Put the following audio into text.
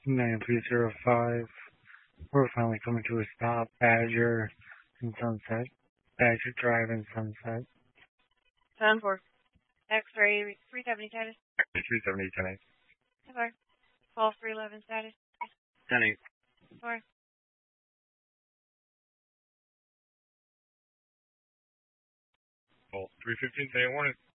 9305. We're finally coming to a stop. Badger and Sunset. Badger Drive and Sunset. 10-4. X-ray 370 status. 370, 10-8. 10-4. Call 311 status. 10-8. 4. Call 315, say warning.